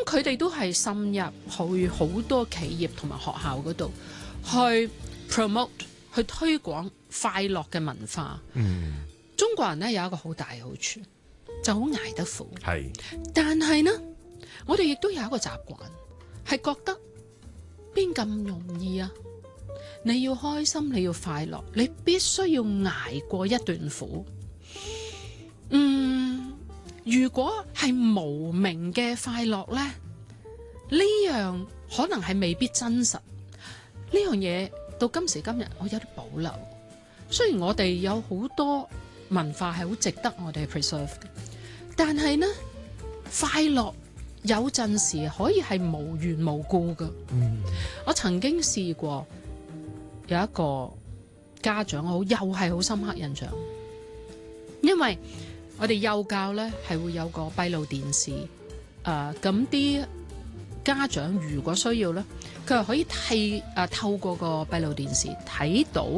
佢哋都係滲入去好多企業同埋學校嗰度去 promote 去推廣快樂嘅文化。中國人呢有一個好大嘅好處，就好捱得苦。 係， 但係呢，我哋亦都有一個習慣，係覺得邊咁容易啊？你要開心，你要快樂，你必須要捱過一段苦。如果係無名嘅快樂呢，呢樣可能係未必真實。呢樣嘢到今時今日，我有啲保留。雖然我哋有好多文化係好值得我哋 preserve 嘅，但係呢，快樂有陣時可以係無緣無故嘅。我曾經試過有一個家長，又係好深刻印象，因為我哋幼教呢係會有個閉路電視，咁啲家長如果需要呢，佢係可以透過個閉路電視睇到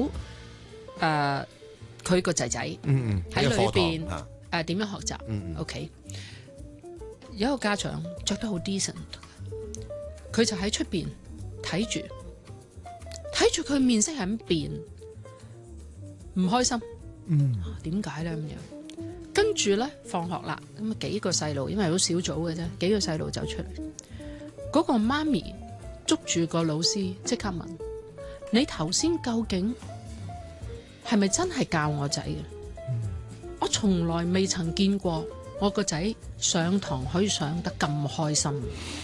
佢個仔仔喺裏邊點樣學習。OK， 有一個家長着得好 decent， 佢就喺出邊睇住佢面色係咁變，唔開心。點解呢？咁樣？跟住呢，放學啦，咁幾個細路，因為好小組嘅啫，幾個細路走出嚟，嗰個媽咪捉住個老師，即刻問：你頭先究竟係咪真係教我仔嘅？我從來未曾見過我個仔上堂可以上得咁開心。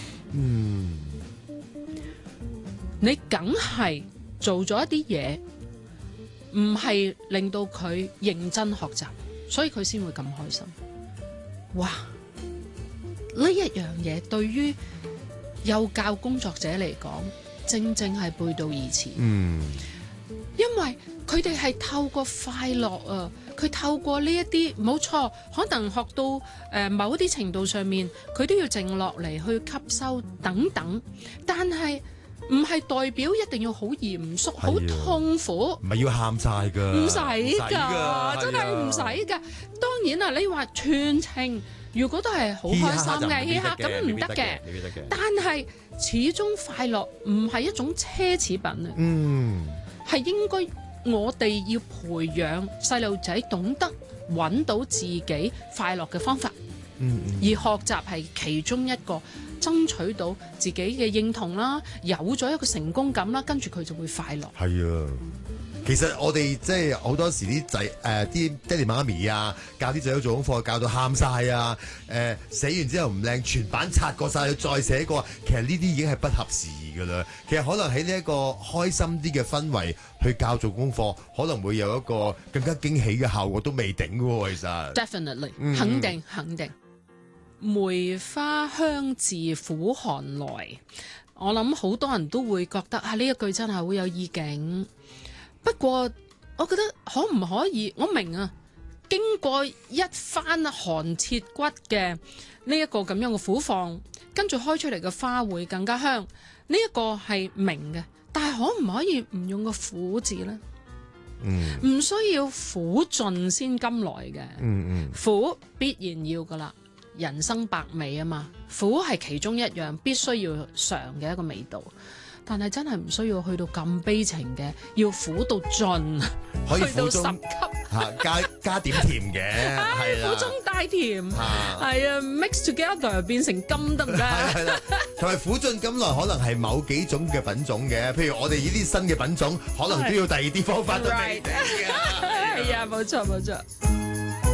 你梗係做咗一啲嘢，唔係令到佢認真學習，所以佢先會咁開心。哇！呢一樣嘢對於幼教工作者嚟講，正正係背道而馳。因為佢哋係透過快樂啊，佢透過呢一啲冇錯，可能學到某一啲程度上面，佢都要靜落嚟去吸收等等，但係唔係代表一定要好嚴肅、好痛苦， 唔係要喊晒㗎， 唔使㗎，真係唔使㗎。當然啦，你話全程如果都係好開心嘅嘻哈咁唔得嘅，但係始終快樂唔係一種奢侈品啊，係應該我哋要培養細路仔懂得揾到自己快樂嘅方法，而學習係其中一個。爭取到自己嘅認同啦，有咗一個成功感啦，跟住佢就會快樂。 係啊，其實我哋即係好多時啲仔啲爹哋媽咪啊，教啲仔女做功課，教到喊晒啊！寫完之後唔靚，全版擦過晒，再寫過，其實呢啲已經係不合時宜㗎啦。其實可能喺呢一個開心啲嘅氛圍去教做功課，可能會有一個更加驚喜嘅效果都未定㗎喎。其實 definitely 肯定。梅花香自苦寒來，我諗好多人都會覺得呢一句真係好有意境。不過我覺得可唔可以，我明啊，經過一番寒徹骨嘅呢一個咁樣嘅苦況，跟住開出嚟嘅花會更加香，呢一個係明嘅。但係可唔可以唔用個苦字呢？唔需要苦盡先甘來嘅，苦必然要噶啦。人生百味啊嘛，苦係其中一樣必須要嘗嘅一個味道，但係真係唔需要去到咁悲情嘅，要苦到盡， 可以去到10 級加點甜嘅，係啦， 苦中帶甜，係啊 ，mix together 變成甘得唔得？ 係啦，同埋苦盡甘來可能係某幾種嘅品種嘅，譬如我哋呢啲新嘅品種，可能都要第二啲方法都未定嘅。 係啊，冇錯冇錯。